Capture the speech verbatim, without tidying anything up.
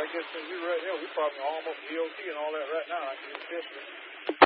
guess since we right here, we probably almost D O T and all that right now. I can just